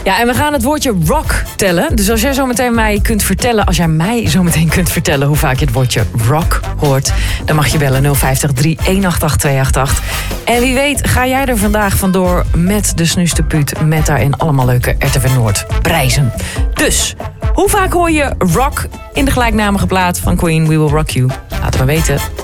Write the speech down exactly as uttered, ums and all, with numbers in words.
Ja, en we gaan het woordje rock tellen. Dus als jij zometeen mij kunt vertellen... als jij mij zometeen kunt vertellen hoe vaak je het woordje rock hoort... dan mag je bellen nul vijf drie een acht acht twee acht acht. En wie weet ga jij er vandaag vandoor met de Snuste Puut... met daarin allemaal leuke R T V Noord prijzen. Dus, hoe vaak hoor je rock in de gelijknamige plaat van Queen We Will Rock You? Laat het me weten.